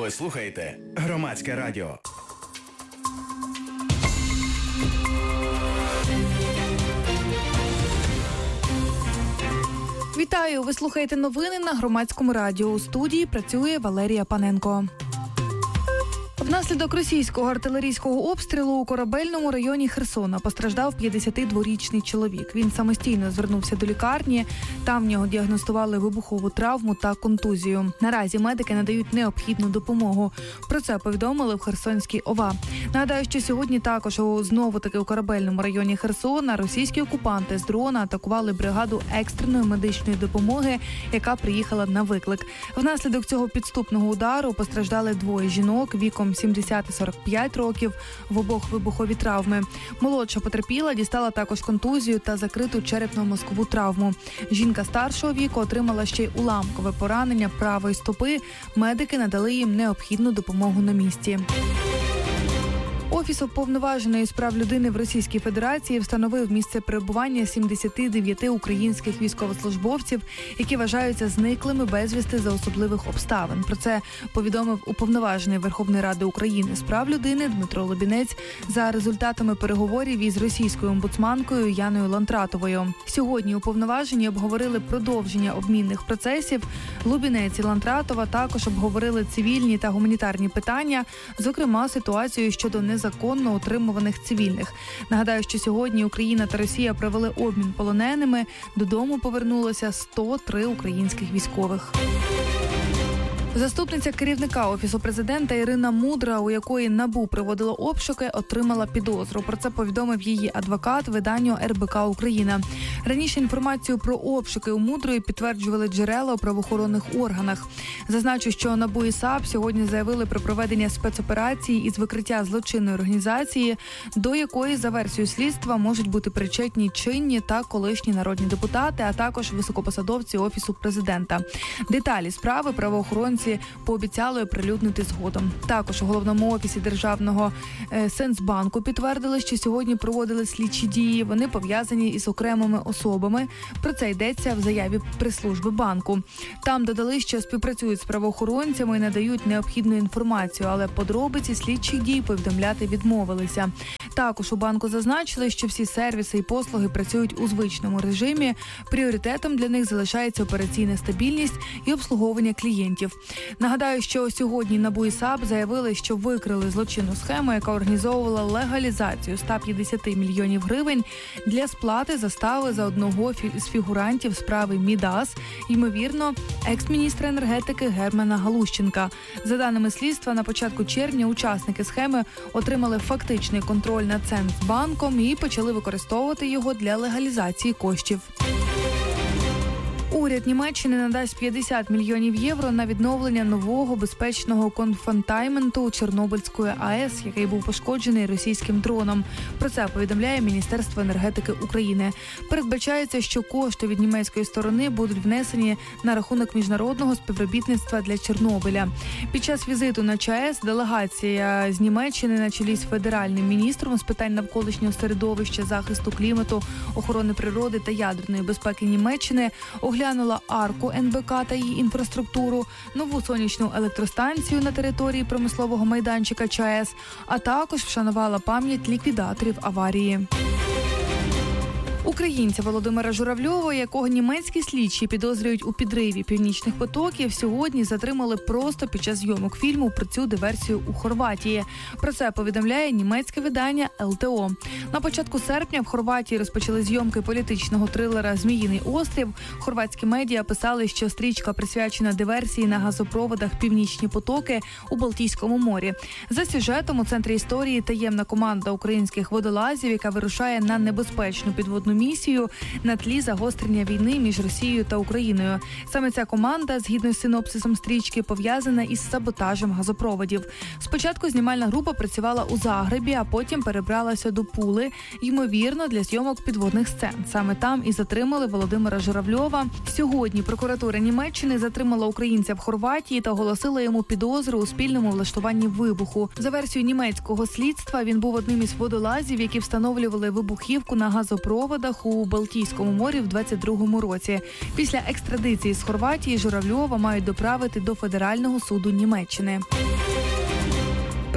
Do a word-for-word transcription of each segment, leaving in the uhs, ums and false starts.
Ви слухаєте Громадське радіо. Вітаю! Ви слухаєте новини на Громадському радіо. У студії працює Валерія Паненко. Внаслідок російського артилерійського обстрілу у Корабельному районі Херсона постраждав п'ятдесятидворічний чоловік. Він самостійно звернувся до лікарні. Там в нього діагностували вибухову травму та контузію. Наразі медики надають необхідну допомогу. Про це повідомили в Херсонській ОВА. Нагадаю, що сьогодні також знову-таки у Корабельному районі Херсона російські окупанти з дрона атакували бригаду екстреної медичної допомоги, яка приїхала на виклик. Внаслідок цього підступного удару постраждали двоє жінок віком сімдесят і сорок п'ять років, в обох вибухові травми. Молодша потерпіла дістала також контузію та закриту черепно-мозкову травму. Жінка старшого віку отримала ще й уламкове поранення правої стопи. Медики надали їм необхідну допомогу на місці. Офіс Уповноваженої з прав людини в Російській Федерації встановив місце перебування сімдесяти дев'яти українських військовослужбовців, які вважаються зниклими безвісти за особливих обставин. Про це повідомив Уповноважений Верховної Ради України з прав людини Дмитро Лубінець за результатами переговорів із російською омбудсманкою Яною Лантратовою. Сьогодні уповноважені обговорили продовження обмінних процесів. Лубінець і Лантратова також обговорили цивільні та гуманітарні питання, зокрема ситуацію щодо незаконних законно утримуваних цивільних. Нагадаю, що сьогодні Україна та Росія провели обмін полоненими. Додому повернулося сто три українських військових. Заступниця керівника Офісу Президента Ірина Мудра, у якої НАБУ проводило обшуки, отримала підозру. Про це повідомив її адвокат виданню ер бе ка Україна. Раніше інформацію про обшуки у Мудрої підтверджували джерела у правоохоронних органах. Зазначу, що НАБУ і САП сьогодні заявили про проведення спецоперації із викриття злочинної організації, до якої, за версією слідства, можуть бути причетні чинні та колишні народні депутати, а також високопосадовці Офісу Президента. Деталі справи правоохоронці пообіцяли оприлюднити згодом. Також у головному офісі Державного е, Сенсбанку підтвердили, що сьогодні проводили слідчі дії. Вони пов'язані із окремими особами. Про це йдеться в заяві прес-служби банку. Там додали, що співпрацюють з правоохоронцями і надають необхідну інформацію, але подробиці слідчих дій повідомляти відмовилися. Також у банку зазначили, що всі сервіси і послуги працюють у звичному режимі. Пріоритетом для них залишається операційна стабільність і обслуговування клієнтів. Нагадаю, що сьогодні НАБУ і САП заявили, що викрили злочинну схему, яка організовувала легалізацію ста п'ятдесяти мільйонів гривень для сплати застави за одного з фігурантів справи Мідас, ймовірно, екс-міністра енергетики Германа Галущенка. За даними слідства, на початку червня учасники схеми отримали фактичний контроль над Центробанком і почали використовувати його для легалізації коштів. Уряд Німеччини надасть п'ятдесят мільйонів євро на відновлення нового безпечного конфонтайменту Чорнобильської АЕС, який був пошкоджений російським дроном. Про це повідомляє Міністерство енергетики України. Передбачається, що кошти від німецької сторони будуть внесені на рахунок міжнародного співробітництва для Чорнобиля. Під час візиту на ЧАЕС делегація з Німеччини на чолі з федеральним міністром з питань навколишнього середовища, захисту клімату, охорони природи та ядерної безпеки Німеччини оглянула Оглянула арку ен бе ка та її інфраструктуру, нову сонячну електростанцію на території промислового майданчика ЧАЕС, а також вшанувала пам'ять ліквідаторів аварії. Українця Володимира Журавльова, якого німецькі слідчі підозрюють у підриві північних потоків, сьогодні затримали просто під час зйомок фільму про цю диверсію у Хорватії. Про це повідомляє німецьке видання ел те о. На початку серпня в Хорватії розпочали зйомки політичного трилера «Зміїний острів». Хорватські медіа писали, що стрічка присвячена диверсії на газопроводах «Північні потоки» у Балтійському морі. За сюжетом у центрі історії таємна команда українських водолазів, яка вирушає на небезпечну підводну місію на тлі загострення війни між Росією та Україною. Саме ця команда, згідно з синопсисом стрічки, пов'язана із саботажем газопроводів. Спочатку знімальна група працювала у Загребі, а потім перебралася до Пули, ймовірно, для зйомок підводних сцен. Саме там і затримали Володимира Журавльова. Сьогодні прокуратура Німеччини затримала українця в Хорватії та оголосила йому підозру у спільному влаштуванні вибуху. За версією німецького слідства, він був одним із водолазів, які встановлювали вибухівку на газопроводах у Балтійському морі в двадцять другому році. Після екстрадиції з Хорватії Журавльова мають доправити до Федерального суду Німеччини.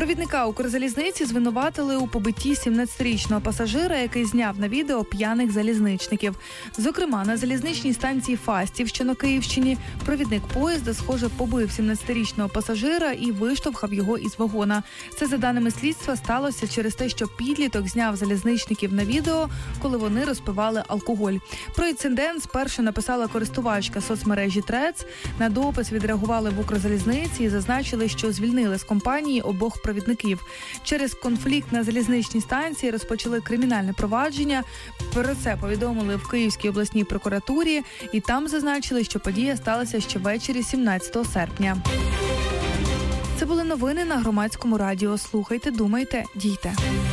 Провідника Укрзалізниці звинуватили у побитті сімнадцятирічного пасажира, який зняв на відео п'яних залізничників. Зокрема, на залізничній станції Фастів, що на Київщині, провідник поїзда, схоже, побив сімнадцятирічного пасажира і виштовхав його із вагона. Це, за даними слідства, сталося через те, що підліток зняв залізничників на відео, коли вони розпивали алкоголь. Про інцидент спершу написала користувачка соцмережі Threads. На допис відреагували в Укрзалізниці і зазначили, що звільнили з компанії обох провідників. Через конфлікт на залізничній станції розпочали кримінальне провадження. Про це повідомили в Київській обласній прокуратурі, і там зазначили, що подія сталася ще ввечері сімнадцятого серпня. Це були новини на Громадському радіо. Слухайте, думайте, дійте.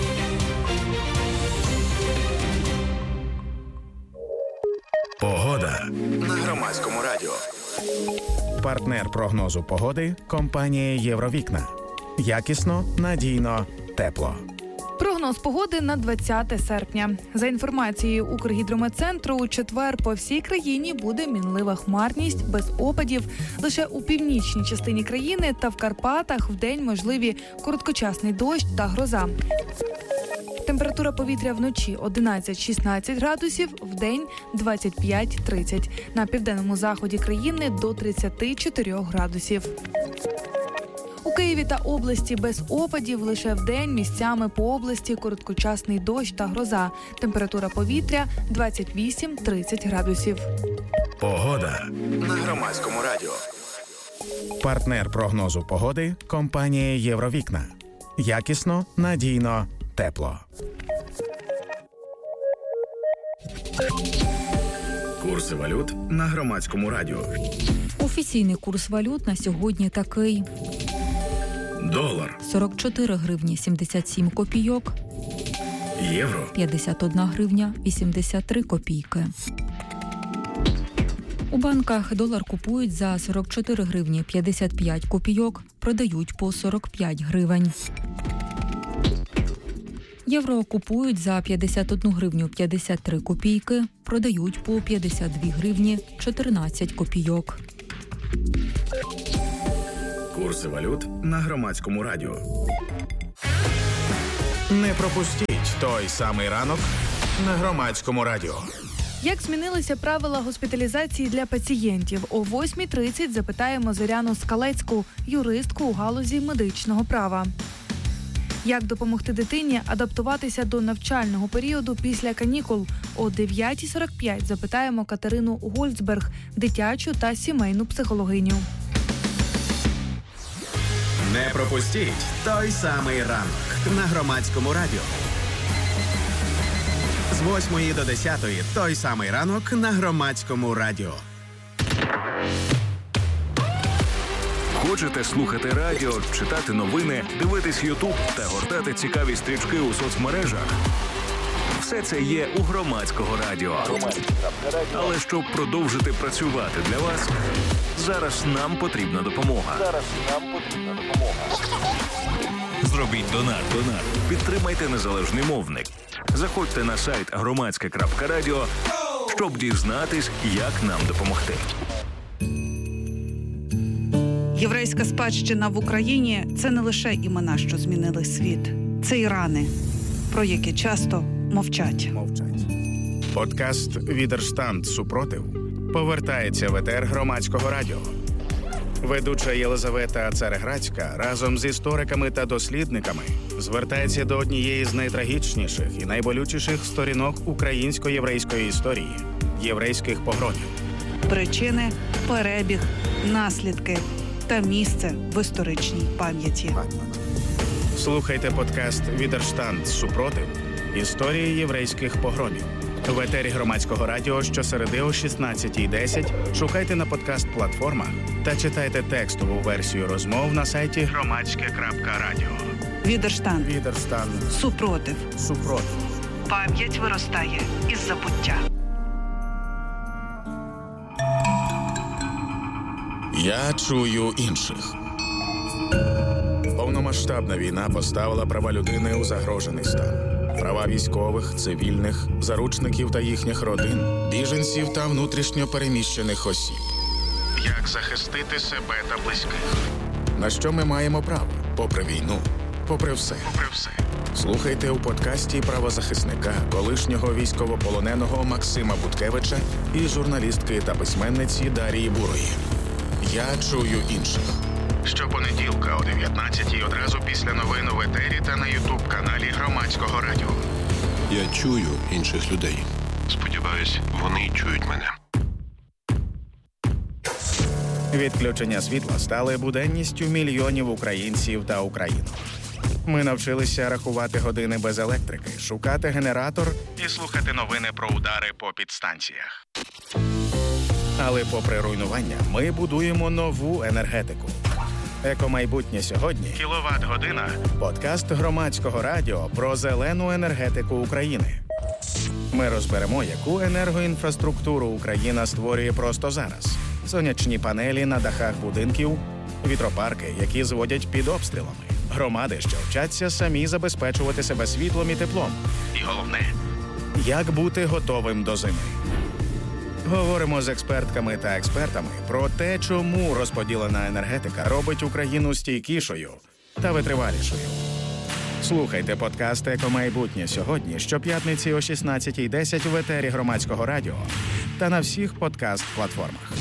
Погода на Громадському радіо. Партнер прогнозу погоди – компанія «Євровікна». Якісно, надійно, тепло. Прогноз погоди на двадцяте серпня. За інформацією Укргідрометцентру, у четвер по всій країні буде мінлива хмарність, без опадів. Лише у північній частині країни та в Карпатах вдень можливі короткочасний дощ та гроза. Температура повітря вночі одинадцять-шістнадцять градусів, вдень двадцять п'ять - тридцять. На південному заході країни до тридцять чотири градусів. У Києві та області без опадів, лише вдень місцями по області короткочасний дощ та гроза. Температура повітря двадцять вісім - тридцять градусів. Погода на Громадському радіо. Партнер прогнозу погоди – компанія «Євровікна». Якісно, надійно, тепло. Курси валют на Громадському радіо. Офіційний курс валют на сьогодні такий. Долар сорок чотири гривні сімдесят сім копійок. Євро п'ятдесят одна гривня вісімдесят три копійки. У банках долар купують за сорок чотири гривні п'ятдесят п'ять копійок, продають по сорок п'ять гривень. Євро купують за п'ятдесят одну гривню п'ятдесят три копійки, продають по п'ятдесят дві гривні чотирнадцять копійок. Курси валют на Громадському радіо. Не пропустіть той самий ранок на Громадському радіо. Як змінилися правила госпіталізації для пацієнтів? О восьмій тридцять запитаємо Зоряну Скалецьку, юристку у галузі медичного права. Як допомогти дитині адаптуватися до навчального періоду після канікул? О дев'ятій сорок п'ять запитаємо Катерину Гольцберг, дитячу та сімейну психологиню. Не пропустіть той самий ранок на Громадському радіо. З восьмої до десятої той самий ранок на Громадському радіо. Хочете слухати радіо, читати новини, дивитись Ютуб та гортати цікаві стрічки у соцмережах? Все це є у Громадського радіо. Але щоб продовжити працювати для вас, зараз нам потрібна допомога. Зараз нам потрібна допомога. Зробіть донат. Донат. Підтримайте незалежний мовник. Заходьте на сайт громадське крапка радіо, щоб дізнатись, як нам допомогти. Єврейська спадщина в Україні – це не лише імена, що змінили світ. Це і рани, про які часто мовчать. Мовчать. Подкаст «Відерштанд. Супротив» повертається в етер Громадського радіо. Ведуча Єлизавета Цареградська разом з істориками та дослідниками звертається до однієї з найтрагічніших і найболючіших сторінок українсько-єврейської історії – єврейських погромів. Причини, перебіг, наслідки та місце в історичній пам'яті. Слухайте подкаст «Відерштанд. Супротив. Історії єврейських погромів». В етері Громадського радіо щосереди о шістнадцятій десять шукайте на подкаст-платформах та читайте текстову версію розмов на сайті громадське крапка радіо. Відерштанд. Відерштанд. Супротив. Супротив. Пам'ять виростає із забуття. Я чую інших. Повномасштабна війна поставила права людини у загрожений стан. Права військових, цивільних, заручників та їхніх родин, біженців та внутрішньо переміщених осіб. Як захистити себе та близьких? На що ми маємо право, попри війну, Попри все, попри все. Слухайте у подкасті правозахисника, колишнього військовополоненого Максима Буткевича і журналістки та письменниці Дарії Бурої. Я чую інших. Щопонеділка о дев'ятнадцятій одразу після новин у етері та на ютуб-каналі Громадського радіо. Я чую інших людей. Сподіваюсь, вони чують мене. Відключення світла стали буденністю мільйонів українців та українок. Ми навчилися рахувати години без електрики, шукати генератор і слухати новини про удари по підстанціях. Але попри руйнування, ми будуємо нову енергетику. Екомайбутнє сьогодні – кіловат-година – подкаст Громадського радіо про зелену енергетику України. Ми розберемо, яку енергоінфраструктуру Україна створює просто зараз. Сонячні панелі на дахах будинків, вітропарки, які зводять під обстрілами, громади, що вчаться самі забезпечувати себе світлом і теплом. І головне – як бути готовим до зими. Говоримо з експертками та експертами про те, чому розподілена енергетика робить Україну стійкішою та витривалішою. Слухайте подкаст «Екомайбутнє сьогодні» щоп'ятниці о шістнадцятій десять в етері Громадського радіо та на всіх подкаст-платформах.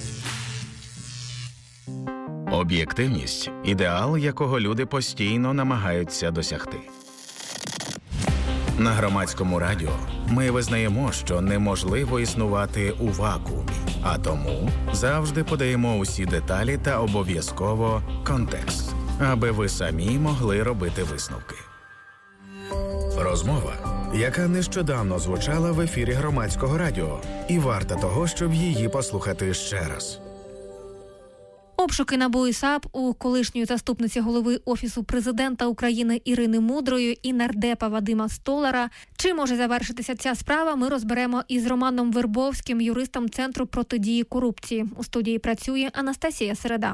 Об'єктивність – ідеал, якого люди постійно намагаються досягти. На Громадському радіо ми визнаємо, що неможливо існувати у вакуумі, а тому завжди подаємо усі деталі та обов'язково контекст, аби ви самі могли робити висновки. Розмова, яка нещодавно звучала в ефірі Громадського радіо, і варта того, щоб її послухати ще раз. Обшуки НАБУ і САП у колишньої заступниці голови Офісу президента України Ірини Мудрої і нардепа Вадима Столара. Чим може завершитися ця справа, ми розберемо із Романом Вербовським, юристом Центру протидії корупції. У студії працює Анастасія Середа.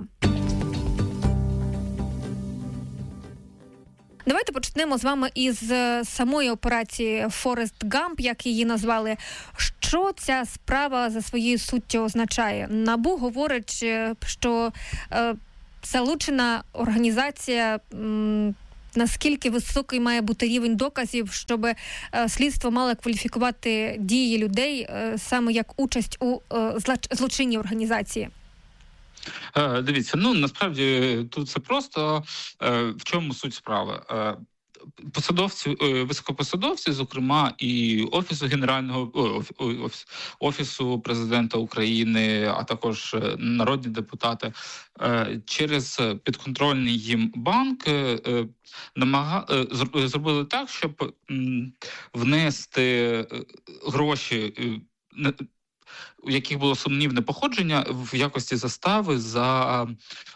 Давайте почнемо з вами із самої операції «Форест Гамп», як її назвали. Що ця справа за своєю суттю означає? НАБУ говорить, що е, залучена організація, м, наскільки високий має бути рівень доказів, щоб е, слідство мало кваліфікувати дії людей е, саме як участь у е, злочинній організації. Е, дивіться, ну насправді тут це просто. Е, в чому суть справи? Е, Посадовці, високопосадовці, зокрема і Офісу Генерального офіс, Офісу президента України, а також народні депутати, через підконтрольний їм банк намага... зробили так, щоб внести гроші, у яких було сумнівне походження, в якості застави за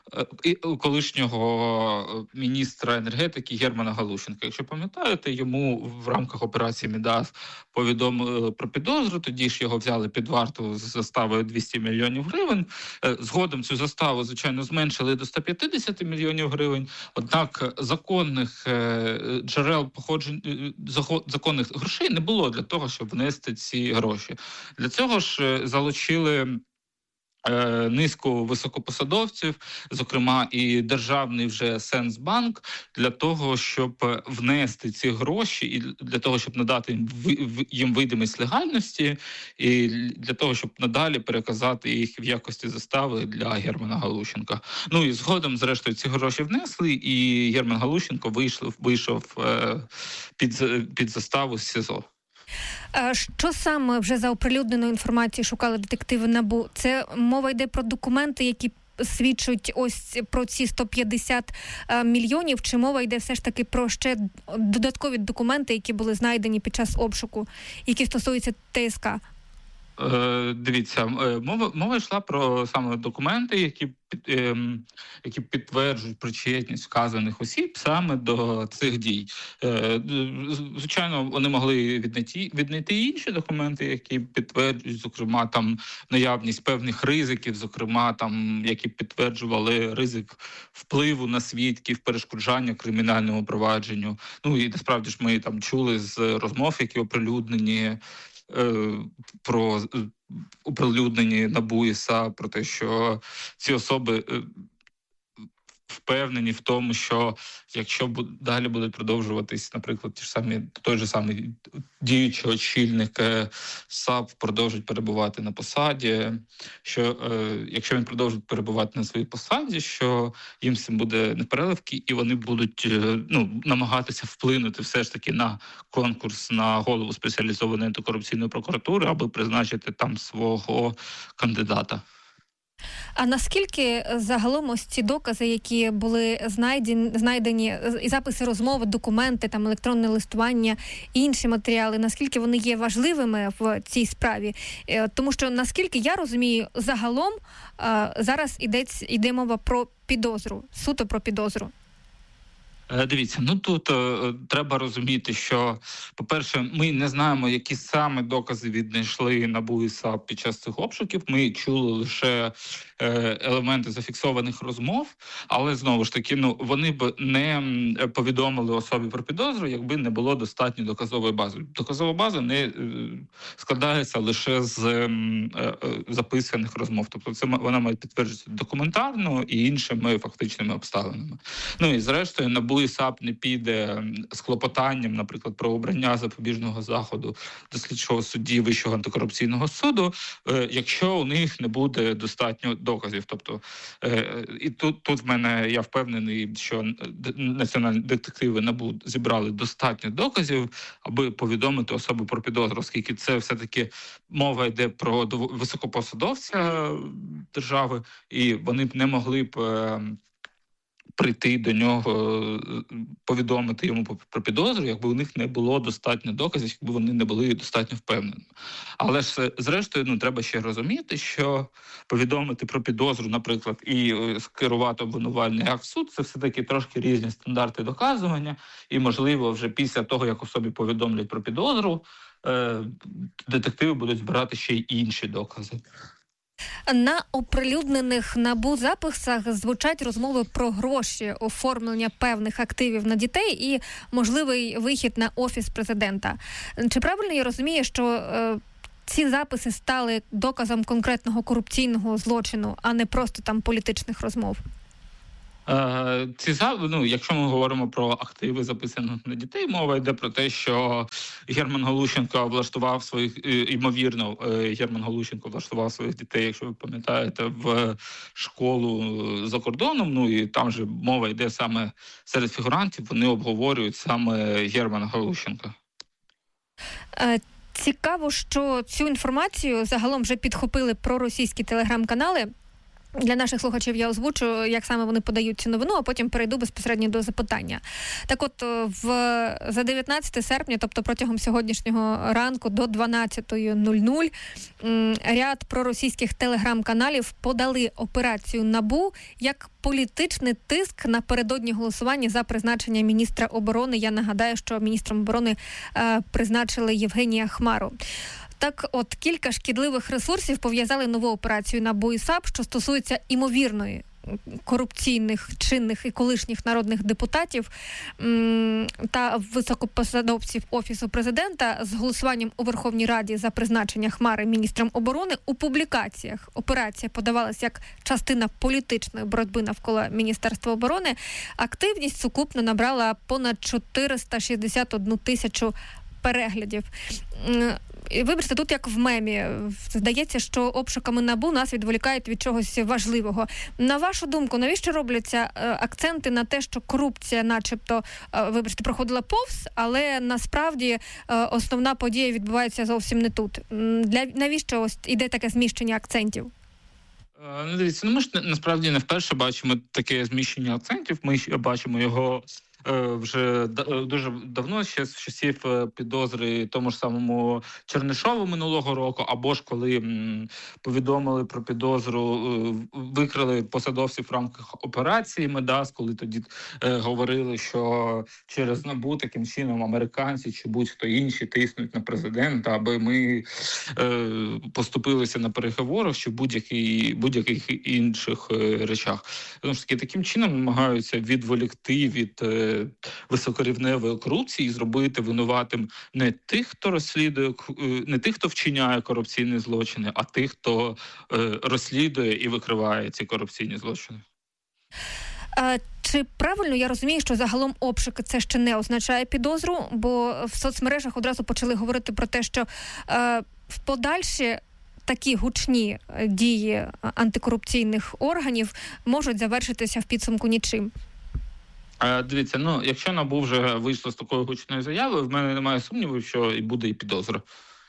колишнього міністра енергетики Германа Галущенка. Якщо пам'ятаєте, йому в рамках операції «Мідас» повідомили про підозру, тоді ж його взяли під варту з заставою двісті мільйонів гривень. Згодом цю заставу, звичайно, зменшили до сто п'ятдесят мільйонів гривень, однак законних джерел походжень, законних грошей не було для того, щоб внести ці гроші. Для цього ж залучили низку високопосадовців, зокрема і державний вже Сенсбанк, для того, щоб внести ці гроші і для того, щоб надати їм видимість легальності і для того, щоб надалі переказати їх в якості застави для Германа Галущенка. Ну і згодом, зрештою, ці гроші внесли, і Герман Галущенко вийшов, вийшов під, під заставу з СІЗО. Що саме вже за оприлюдненою інформацією шукали детективи НАБУ? Це мова йде про документи, які свідчать ось про ці сто п'ятдесят мільйонів, чи мова йде все ж таки про ще додаткові документи, які були знайдені під час обшуку, які стосуються ТСК? Е, дивіться, мова, мова йшла про саме документи, які, е, які підтверджують причетність вказаних осіб саме до цих дій. Е, звичайно, вони могли віднайти, віднайти інші документи, які підтверджують, зокрема, там наявність певних ризиків, зокрема, там, які підтверджували ризик впливу на свідків, перешкоджання кримінальному провадженню. Ну і насправді ж ми там чули з розмов, які оприлюднені, про оприлюднені НАБУ і САП, про те, що ці особи впевнені в тому, що якщо далі будуть продовжуватись, наприклад, ті ж самі той же самий діючий очільник САП продовжить перебувати на посаді, що е, якщо він продовжить перебувати на своїй посаді, що їм всім буде непереливки, і вони будуть е, ну, намагатися вплинути все ж таки на конкурс на голову спеціалізованої антикорупційної прокуратури, аби призначити там свого кандидата. А наскільки загалом ось ці докази, які були знайдені, знайдені і записи розмови, документи, там електронне листування, інші матеріали, наскільки вони є важливими в цій справі? Тому що, наскільки я розумію, загалом зараз іде, іде мова про підозру, суто про підозру. Дивіться, ну тут е, треба розуміти, що, по-перше, ми не знаємо, які саме докази віднайшли НАБУ і САП під час цих обшуків. Ми чули лише е, елементи зафіксованих розмов, але, знову ж таки, ну, вони б не повідомили особі про підозру, якби не було достатньо доказової бази. Доказова база не е, складається лише з е, е, записаних розмов. Тобто це вона має підтверджуватися документарно і іншими фактичними обставинами. Ну і зрештою, НАБУ і САП не піде з клопотанням, наприклад, про обрання запобіжного заходу до слідчого судді Вищого антикорупційного суду, е, якщо у них не буде достатньо доказів. Тобто, е, і тут, тут в мене, я впевнений, що національні детективи НАБУ зібрали достатньо доказів, аби повідомити особу про підозру, оскільки це все-таки мова йде про високопосадовця держави, і вони б не могли б е, прийти до нього, повідомити йому про підозру, якби у них не було достатньо доказів, якби вони не були достатньо впевненими. Але ж, зрештою, ну, треба ще розуміти, що повідомити про підозру, наприклад, і скерувати обвинувальний акт в суд, це все-таки трошки різні стандарти доказування, і, можливо, вже після того, як особі повідомлять про підозру, детективи будуть збирати ще й інші докази. На оприлюднених НАБУ записах звучать розмови про гроші, оформлення певних активів на дітей і можливий вихід на Офіс президента. Чи правильно я розумію, що е, ці записи стали доказом конкретного корупційного злочину, а не просто там політичних розмов? Ці, ну, якщо ми говоримо про активи, записані на дітей, мова йде про те, що Герман Галущенко влаштував своїх, ймовірно, Герман Галущенко влаштував своїх дітей, якщо ви пам'ятаєте, в школу за кордоном, ну і там же мова йде саме серед фігурантів, вони обговорюють саме Германа Галущенка. Цікаво, що цю інформацію загалом вже підхопили проросійські телеграм-канали. Для наших слухачів я озвучу, як саме вони подають цю новину, а потім перейду безпосередньо до запитання. Так от, в, за дев'ятнадцяте серпня, тобто протягом сьогоднішнього ранку до дванадцятої нуль-нуль, ряд проросійських телеграм-каналів подали операцію НАБУ як політичний тиск напередодні голосування за призначення міністра оборони. Я нагадаю, що міністром оборони е, призначили Євгенія Хмару. Так от, кілька шкідливих ресурсів пов'язали нову операцію НАБУ і САП, що стосується імовірної корупційних, чинних і колишніх народних депутатів м- та високопосадовців Офісу президента з голосуванням у Верховній Раді за призначення Хмари міністром оборони. У публікаціях операція подавалася як частина політичної боротьби навколо Міністерства оборони. Активність сукупно набрала понад чотириста шістдесят одну тисячу переглядів. Вибачте, тут як в мемі. Здається, що обшуками НАБУ нас відволікають від чогось важливого. На вашу думку, навіщо робляться акценти на те, що корупція начебто, вибачте, проходила повз, але насправді основна подія відбувається зовсім не тут? Для навіщо ось іде таке зміщення акцентів? Ну, дивіться, ну ми ж насправді не вперше бачимо таке зміщення акцентів. Ми бачимо його вже дуже давно, ще з часів підозри тому ж самому Чернишову минулого року, або ж коли повідомили про підозру, викрили посадовців в рамках операції Медас, коли тоді говорили, що через НАБУ таким чином американці чи будь-хто інші тиснуть на президента, аби ми поступилися на переговорах чи будь-яких будь-яких інших речах. Тому ж таки, таким чином намагаються відволікти від високорівневої корупції і зробити винуватим не тих, хто розслідує, не тих, хто вчиняє корупційні злочини, а тих, хто розслідує і викриває ці корупційні злочини. Чи правильно я розумію, що загалом обшуки це ще не означає підозру, бо в соцмережах одразу почали говорити про те, що е, в подальші такі гучні дії антикорупційних органів можуть завершитися в підсумку нічим? Дивіться, ну, якщо НАБУ вже вийшло з такою гучною заявою, в мене немає сумніву, що і буде і підозра.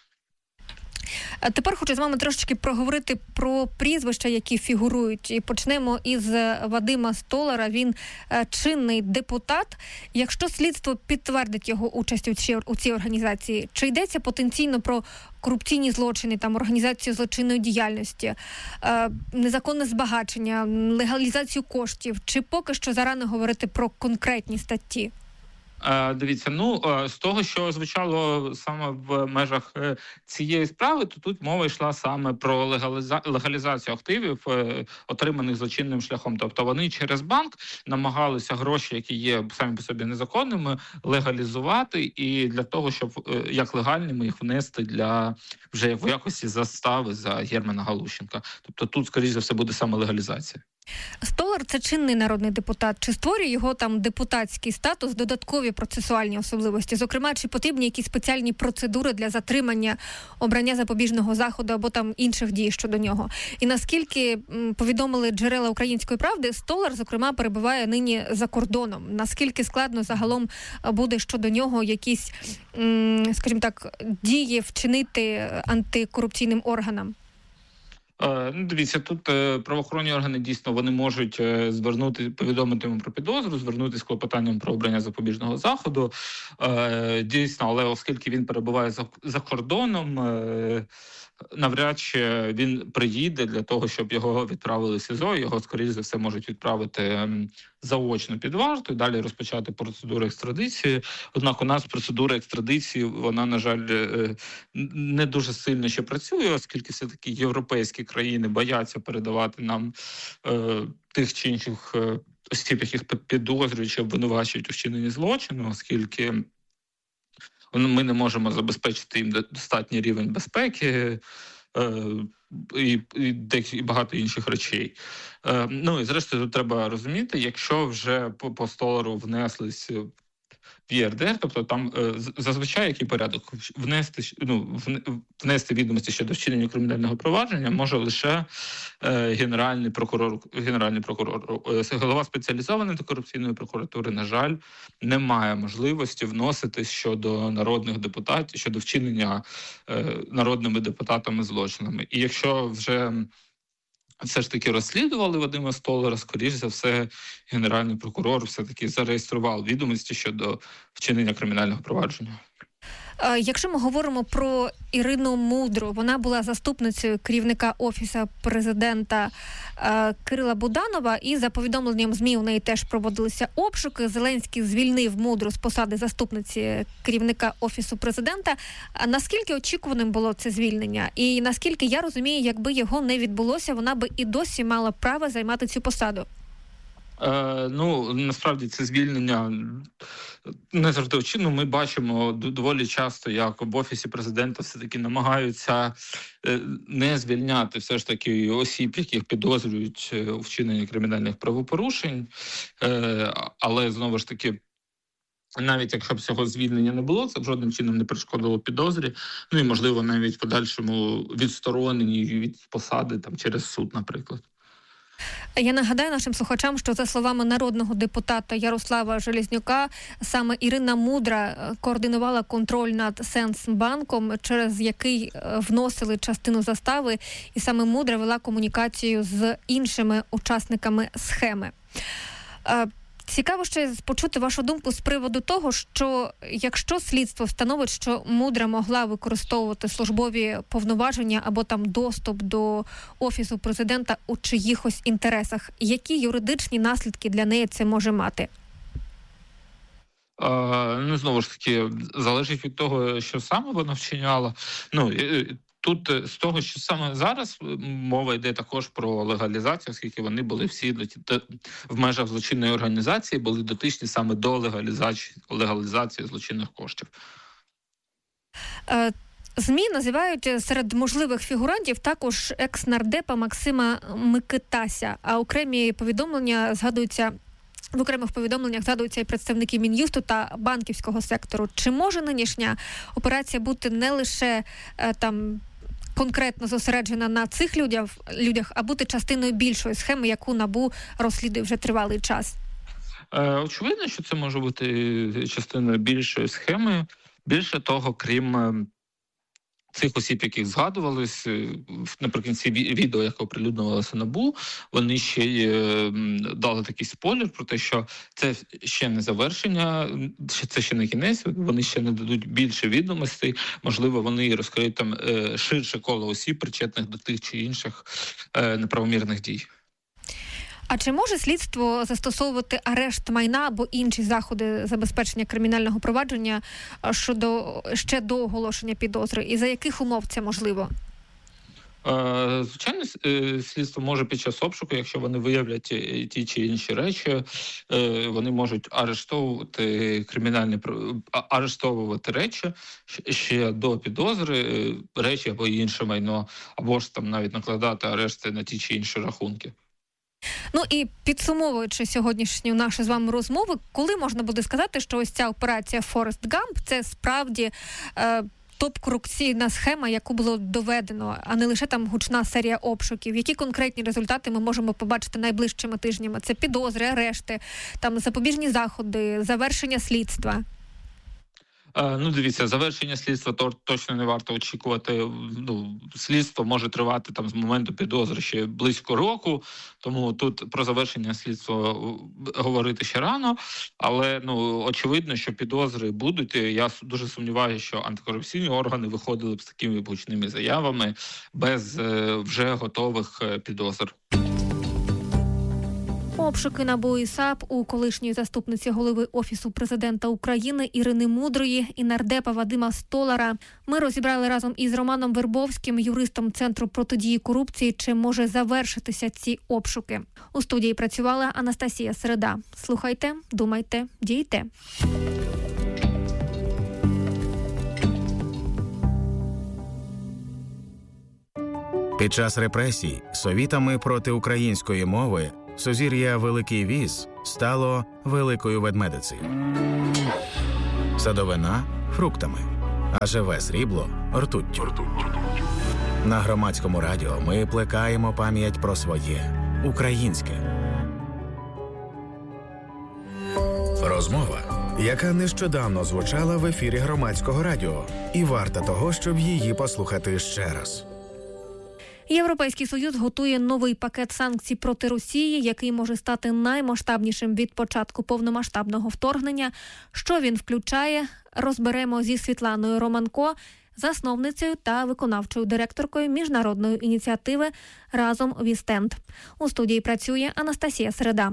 Тепер хочу з вами трошечки проговорити про прізвища, які фігурують. І почнемо із Вадима Столара. Він чинний депутат. Якщо слідство підтвердить його участь у цій, у цій організації, чи йдеться потенційно про корупційні злочини, там, організацію злочинної діяльності, е, незаконне збагачення, легалізацію коштів, чи поки що зарано говорити про конкретні статті? Дивіться, ну, з того, що звучало саме в межах цієї справи, то тут мова йшла саме про легаліза... легалізацію активів, отриманих злочинним шляхом. Тобто вони через банк намагалися гроші, які є самі по собі незаконними, легалізувати, і для того, щоб як легальними їх внести для вже в якості застави за Германа Галущенка. Тобто тут, скоріш за все, буде саме легалізація. Столар – це чинний народний депутат. Чи створює його там депутатський статус додаткові процесуальні особливості? Зокрема, чи потрібні якісь спеціальні процедури для затримання, обрання запобіжного заходу або там інших дій щодо нього? І наскільки м, повідомили джерела «Української правди», Столар, зокрема, перебуває нині за кордоном. Наскільки складно загалом буде щодо нього якісь, м, скажімо так, дії вчинити антикорупційним органам? Ну, дивіться, тут правоохоронні органи дійсно вони можуть звернути, повідомити йому про підозру, звернутися з клопотанням про обрання запобіжного заходу. Дійсно, але оскільки він перебуває за, за кордоном, навряд чи він приїде для того, щоб його відправили в СІЗО. Його, скоріш за все, можуть відправити заочно під варту і далі розпочати процедуру екстрадиції. Однак у нас процедура екстрадиції, вона, на жаль, не дуже сильно ще працює, оскільки все-таки європейські країни бояться передавати нам е, тих чи інших осіб, яких підозрюють чи обвинувачують у вчиненні злочину, оскільки ми не можемо забезпечити їм достатній рівень безпеки е, і, і, і багато інших речей. Е, ну і зрештою тут треба розуміти, якщо вже по, по Столару внеслись в ЄРДР, тобто там е, зазвичай який порядок? Внести, ну, внести відомості щодо вчинення кримінального провадження може лише е, генеральний прокурор, генеральний прокурор. Е, голова спеціалізованої антикорупційної прокуратури, на жаль, не має можливості вносити щодо народних депутатів, щодо вчинення е, народними депутатами злочинами. І якщо вже все ж таки розслідували Вадима Столара, скоріш за все, генеральний прокурор все-таки зареєстрував відомості щодо вчинення кримінального провадження. Якщо ми говоримо про Ірину Мудру, вона була заступницею керівника Офісу президента е, Кирила Буданова, і за повідомленням ЗМІ у неї теж проводилися обшуки. Зеленський звільнив Мудру з посади заступниці керівника Офісу президента. А наскільки очікуваним було це звільнення? І наскільки я розумію, якби його не відбулося, вона би і досі мала право займати цю посаду? Е, ну, насправді це звільнення не завжди очевидно. Ми бачимо доволі часто, як в Офісі президента все-таки намагаються не звільняти все ж таки осіб, яких підозрюють у вчиненні кримінальних правопорушень. Е, але, знову ж таки, навіть якщо б цього звільнення не було, це б жодним чином не перешкодило підозрі. Ну і, можливо, навіть в подальшому відстороненні від посади там через суд, наприклад. Я нагадаю нашим слухачам, що за словами народного депутата Ярослава Железнюка, саме Ірина Мудра координувала контроль над Сенсбанком, через який вносили частину застави, і саме Мудра вела комунікацію з іншими учасниками схеми. Цікаво ще почути вашу думку з приводу того, що якщо слідство встановить, що Мудра могла використовувати службові повноваження або там доступ до Офісу президента у чиїхось інтересах, які юридичні наслідки для неї це може мати? А, ну, знову ж таки, залежить від того, що саме вона вчиняла. Ну, тут з того, що саме зараз мова йде також про легалізацію, оскільки вони були всі в межах злочинної організації, були дотичні саме до легалізації, легалізації злочинних коштів. ЗМІ називають серед можливих фігурантів також екс-нардепа Максима Микитася, а окремі повідомлення згадуються В окремих повідомленнях згадуються і представники Мін'юсту та банківського сектору. Чи може нинішня операція бути не лише е, там конкретно зосереджена на цих людях, людях, а бути частиною більшої схеми, яку НАБУ розслідує вже тривалий час? Е, очевидно, що це може бути частиною більшої схеми. Більше того, крім цих осіб, яких згадувались, наприкінці відео, яке оприлюднювалося НАБУ, вони ще й дали такий спойлер про те, що це ще не завершення, це ще не кінець, вони ще не дадуть більше відомостей, можливо, вони розкриють там ширше коло осіб, причетних до тих чи інших неправомірних дій. А чи може слідство застосовувати арешт майна або інші заходи забезпечення кримінального провадження щодо ще до оголошення підозри? І за яких умов це можливо? Звичайно, слідство може під час обшуку, якщо вони виявлять ті чи інші речі, вони можуть арештовувати кримінальні арештовувати речі ще до підозри, речі або інше майно, або ж там навіть накладати арешти на ті чи інші рахунки. Ну і підсумовуючи сьогоднішню нашу з вами розмову, коли можна буде сказати, що ось ця операція Форест Гамп – це справді е, топ-корупційна схема, яку було доведено, а не лише там гучна серія обшуків. Які конкретні результати ми можемо побачити найближчими тижнями? Це підозри, арешти, там запобіжні заходи, завершення слідства? Ну, дивіться, завершення слідства то точно не варто очікувати. Ну, слідство може тривати там з моменту підозри ще близько року, тому тут про завершення слідства говорити ще рано. Але, ну, очевидно, що підозри будуть. Я дуже сумніваюся, що антикорупційні органи виходили б з такими гучними заявами без вже готових підозр. Обшуки НАБУ і САП у колишньої заступниці голови Офісу президента України Ірини Мудрої і нардепа Вадима Столара. Ми розібрали разом із Романом Вербовським, юристом Центру протидії корупції, чи може завершитися ці обшуки. У студії працювала Анастасія Середа. Слухайте, думайте, дійте. Під час репресій совітами проти української мови сузір'я Великий Віз стало Великою Ведмедицею. Садовина – фруктами, а живе срібло – ртуттю. На Громадському радіо ми плекаємо пам'ять про своє – українське. Розмова, яка нещодавно звучала в ефірі Громадського радіо, і варта того, щоб її послухати ще раз. Європейський Союз готує новий пакет санкцій проти Росії, який може стати наймасштабнішим від початку повномасштабного вторгнення. Що він включає, розберемо зі Світланою Романко, засновницею та виконавчою директоркою міжнародної ініціативи «Разом Вістенд». У студії працює Анастасія Середа.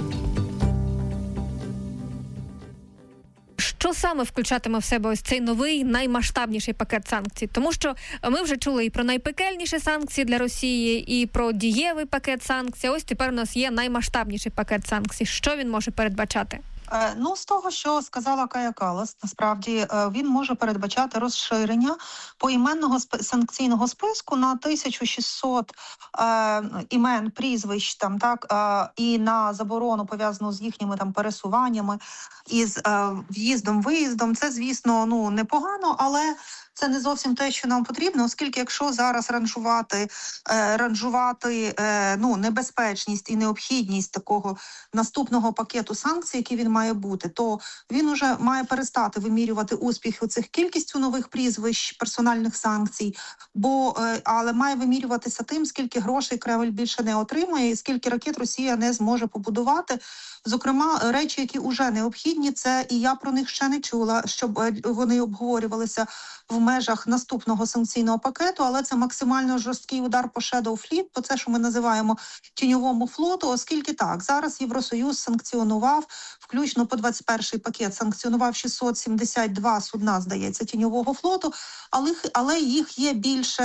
Що саме включатиме в себе ось цей новий, наймасштабніший пакет санкцій? Тому що ми вже чули і про найпекельніші санкції для Росії, і про дієвий пакет санкцій. Ось тепер у нас є наймасштабніший пакет санкцій. Що він може передбачати? Ну, з того, що сказала Кая Каллас, насправді він може передбачати розширення поіменного санкційного списку на тисячу шістсот е, імен, прізвищ, там, так, е, і на заборону, пов'язану з їхніми там пересуваннями, із е, в'їздом, виїздом. Це, звісно, ну, непогано, але це не зовсім те, що нам потрібно, оскільки якщо зараз ранжувати, е, ранжувати е, ну, небезпечність і необхідність такого наступного пакету санкцій, який він має бути, то він уже має перестати вимірювати успіх у цих кількістю нових прізвищ, персональних санкцій, бо, е, але має вимірюватися тим, скільки грошей Кремль більше не отримує і скільки ракет Росія не зможе побудувати. Зокрема, речі, які вже необхідні, це, і я про них ще не чула, щоб вони обговорювалися в межах наступного санкційного пакету, але це максимально жорсткий удар по Shadow Fleet, по це, що ми називаємо тіньовому флоту, оскільки так, зараз Євросоюз санкціонував, включно по двадцять перший пакет, санкціонував шістсот сімдесят два судна, здається, тіньового флоту, але, але їх є більше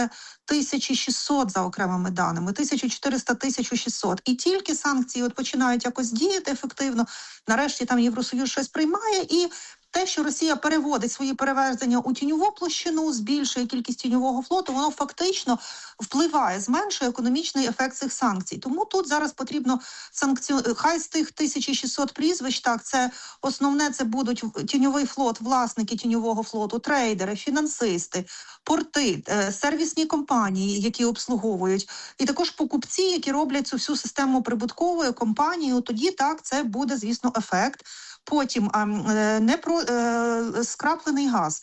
тисяча шістсот за окремими даними, тисяча чотириста - тисяча шістсот. І тільки санкції от починають якось діяти ефективно, нарешті там Євросоюз щось приймає, і те, що Росія переводить свої перевезення у тіньову площину, збільшує кількість тіньового флоту, воно фактично впливає, зменшує економічний ефект цих санкцій. Тому тут зараз потрібно санкціон... Хай з тих тисяча шістсот прізвищ, так, це основне, це будуть тіньовий флот, власники тіньового флоту, трейдери, фінансисти, порти, сервісні компанії, які обслуговують, і також покупці, які роблять цю всю систему прибутковою компанією. Тоді так, це буде, звісно, ефект. Потім не про е, скраплений газ.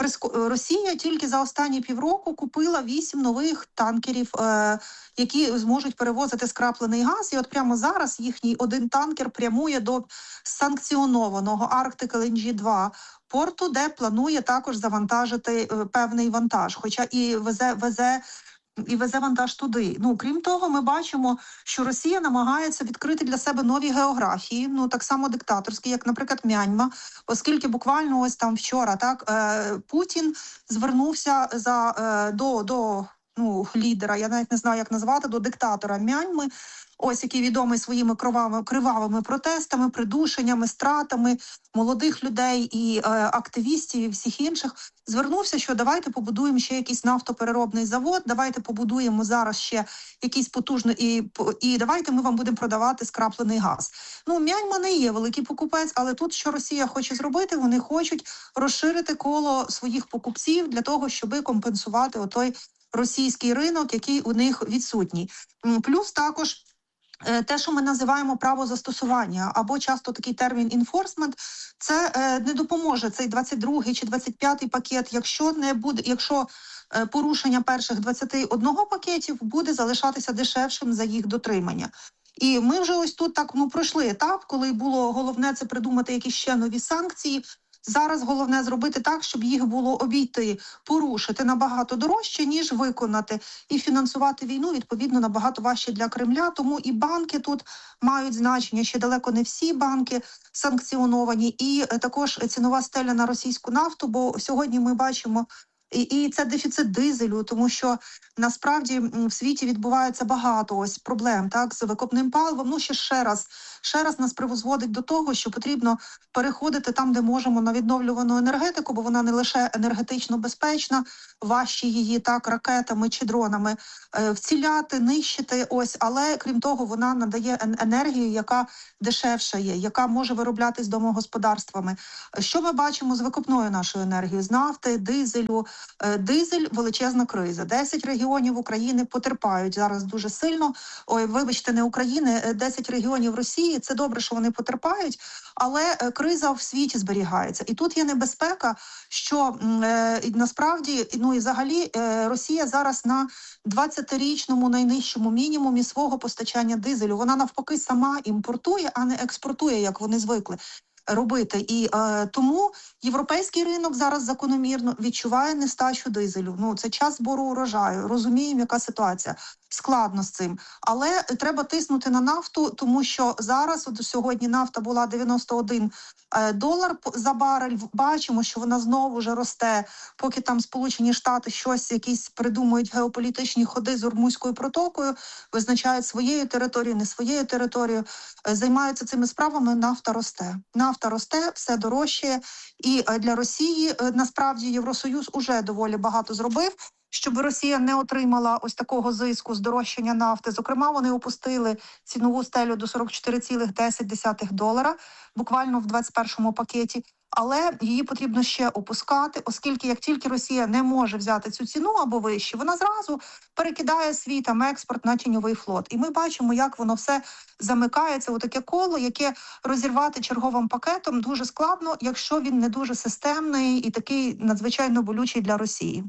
Росія тільки за останні півроку купила вісім нових танкерів, е, які зможуть перевозити скраплений газ. І от прямо зараз їхній один танкер прямує до санкціонованого Arctic ел ен джі два порту, де планує також завантажити е, певний вантаж, хоча і везе везе. І везе вантаж туди. Ну, крім того, ми бачимо, що Росія намагається відкрити для себе нові географії, ну, так само диктаторські, як, наприклад, Мяньма, оскільки буквально ось там вчора, так, е, Путін звернувся за, е, до, до ну, лідера, я навіть не знаю, як назвати, до диктатора Мяньми, ось який відомий своїми кривавими, кривавими протестами, придушеннями, стратами молодих людей і е, активістів і всіх інших, звернувся, що давайте побудуємо ще якийсь нафтопереробний завод, давайте побудуємо зараз ще якийсь потужний, і, і давайте ми вам будемо продавати скраплений газ. Ну, Мяньма не є великий покупець, але тут, що Росія хоче зробити, вони хочуть розширити коло своїх покупців для того, щоб компенсувати отой російський ринок, який у них відсутній. Плюс також те, що ми називаємо право застосування, або часто такий термін «інфорсмент», це е, не допоможе цей двадцять другий чи двадцять п'ятий пакет, якщо не буде, якщо е, порушення перших двадцяти одного пакетів буде залишатися дешевшим за їх дотримання. І ми вже ось тут так ну пройшли етап, коли було головне це придумати якісь ще нові санкції. Зараз головне зробити так, щоб їх було обійти, порушити набагато дорожче, ніж виконати. І фінансувати війну, відповідно, набагато важче для Кремля. Тому і банки тут мають значення, ще далеко не всі банки санкціоновані. І також цінова стеля на російську нафту, бо сьогодні ми бачимо, І, і це дефіцит дизелю, тому що насправді в світі відбувається багато ось проблем, так, з викопним паливом. Ну, ще ще раз, ще раз нас призводить до того, що потрібно переходити там, де можемо, на відновлювану енергетику, бо вона не лише енергетично безпечна, важче її так ракетами чи дронами е, вціляти, нищити, ось, але крім того, вона надає енергію, яка дешевша є, яка може вироблятись домогосподарствами. Що ми бачимо з викопною нашою енергією? З нафти, дизелю. Дизель – величезна криза. Десять регіонів України потерпають зараз дуже сильно. Ой, вибачте, не України, десять регіонів Росії. Це добре, що вони потерпають, але криза в світі зберігається. І тут є небезпека, що е, насправді, ну і взагалі, е, Росія зараз на двадцятирічному найнижчому мінімумі свого постачання дизелю. Вона навпаки сама імпортує, а не експортує, як вони звикли робити. І е, тому європейський ринок зараз закономірно відчуває нестачу дизелю. Ну, це час збору урожаю. Розуміємо, яка ситуація. Складно з цим. Але треба тиснути на нафту, тому що зараз, от сьогодні нафта була дев'яносто один долар за барель. Бачимо, що вона знову вже росте, поки там Сполучені Штати щось, якісь придумують геополітичні ходи з Ормузькою протокою, визначають своєю територією, не своєю територією, займаються цими справами, нафта росте. Нафта росте, все дорожчає. І для Росії, насправді, Євросоюз уже доволі багато зробив, щоб Росія не отримала ось такого зиску здорожчання нафти. Зокрема, вони опустили цінову стелю до сорок чотири цілих десять десятих долара, буквально в двадцять першому пакеті. Але її потрібно ще опускати, оскільки як тільки Росія не може взяти цю ціну або вище, вона зразу перекидає свій там експорт на тіньовий флот. І ми бачимо, як воно все замикається у таке коло, яке розірвати черговим пакетом дуже складно, якщо він не дуже системний і такий надзвичайно болючий для Росії.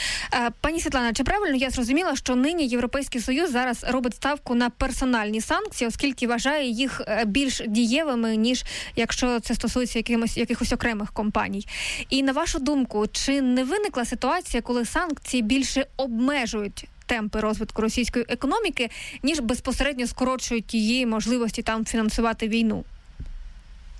Пані Світлана, чи правильно я зрозуміла, що нині Європейський Союз зараз робить ставку на персональні санкції, оскільки вважає їх більш дієвими, ніж якщо це стосується якимось, якихось окремих компаній? І на вашу думку, чи не виникла ситуація, коли санкції більше обмежують темпи розвитку російської економіки, ніж безпосередньо скорочують її можливості там фінансувати війну?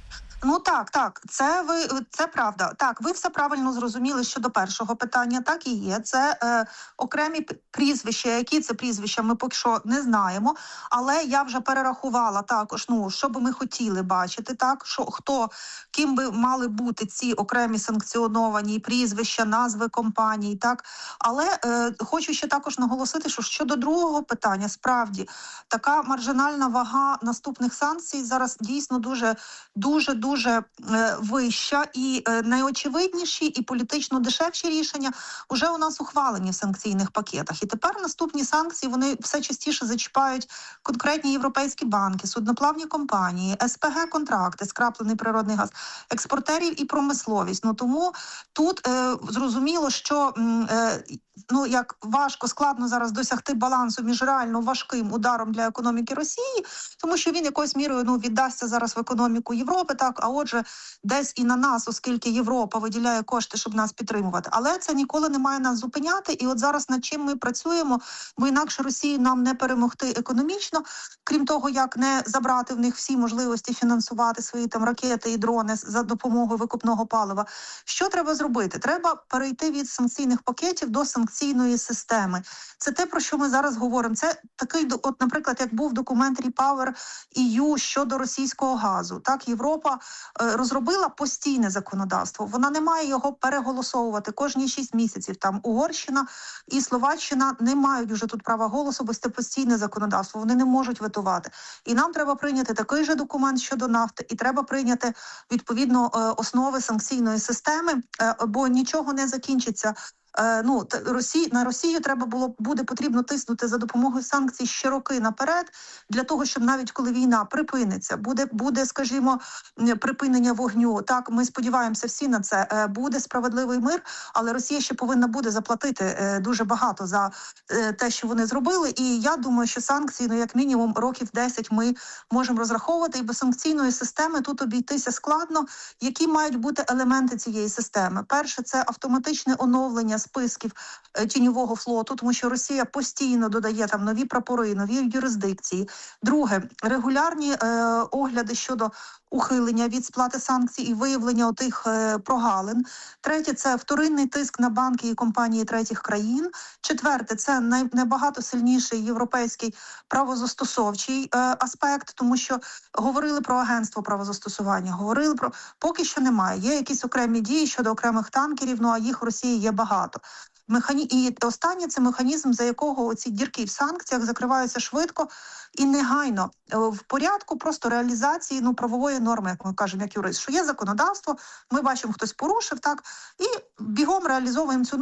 Ну так, так, це ви це правда. Так, ви все правильно зрозуміли щодо першого питання. Так і є. Це е, окремі прізвища. Які це прізвища, ми поки що не знаємо. Але я вже перерахувала також. Ну що би ми хотіли бачити, так що хто ким би мали бути ці окремі санкціоновані прізвища, назви компаній. Так, але е, хочу ще також наголосити, що щодо другого питання, справді така маржинальна вага наступних санкцій зараз дійсно дуже дуже дуже е, вища, і е, найочевидніші і політично дешевші рішення вже у нас ухвалені в санкційних пакетах. І тепер наступні санкції, вони все частіше зачіпають конкретні європейські банки, судноплавні компанії, ес пе ге-контракти, скраплений природний газ, експортерів і промисловість. Ну тому тут е, зрозуміло, що е, ну як важко, складно зараз досягти балансу між реально важким ударом для економіки Росії, тому що він якоюсь мірою ну віддасться зараз в економіку Європи, так, а отже, десь і на нас, оскільки Європа виділяє кошти, щоб нас підтримувати. Але це ніколи не має нас зупиняти, і от зараз над чим ми працюємо, бо інакше Росії нам не перемогти економічно, крім того, як не забрати в них всі можливості фінансувати свої там ракети і дрони за допомогою викопного палива. Що треба зробити? Треба перейти від санкційних пакетів до санкційної системи. Це те, про що ми зараз говоримо. Це такий, от, наприклад, як був документ Repower і ю щодо російського газу. Так, Європа е, розробила постійне законодавство. Вона не має його переголосовувати кожні шість місяців. Там Угорщина і Словаччина не мають вже тут права голосу, бо це постійне законодавство. Вони не можуть ветувати. І нам треба прийняти такий же документ щодо нафти, і треба прийняти, відповідно, е, основи санкційної системи, е, бо нічого не закінчиться. Ну, Росії, на Росію треба було, буде потрібно тиснути за допомогою санкцій ще роки наперед, для того, щоб навіть коли війна припиниться, буде, буде, скажімо, припинення вогню, так, ми сподіваємося всі на це, буде справедливий мир, але Росія ще повинна буде заплатити дуже багато за те, що вони зробили, і я думаю, що санкції, ну, як мінімум, років десять ми можемо розраховувати, і без санкційної системи тут обійтися складно. Які мають бути елементи цієї системи? Перше, це автоматичне оновлення списків тіньового флоту, тому що Росія постійно додає там нові прапори, нові юрисдикції. Друге, регулярні е, огляди щодо ухилення від сплати санкцій і виявлення отих е, прогалин. Третє, це вторинний тиск на банки і компанії третіх країн. Четверте, це най, набагато сильніший європейський правозастосовчий е, аспект, тому що говорили про агентство правозастосування, говорили про... Поки що немає. Є якісь окремі дії щодо окремих танкерів, ну а їх в Росії є багато. Механі... І останнє – це механізм, за якого ці дірки в санкціях закриваються швидко і негайно, в порядку просто реалізації ну, правової норми, як ми кажемо, як юрист, що є законодавство, ми бачимо, хтось порушив, так, і бігом реалізовуємо цю